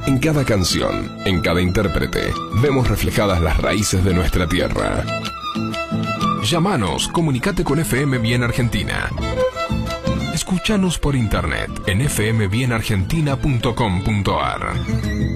En cada canción, en cada intérprete, vemos reflejadas las raíces de nuestra tierra. Llámanos, comunicate con FM Bien Argentina. Escúchanos por internet en fmbienargentina.com.ar.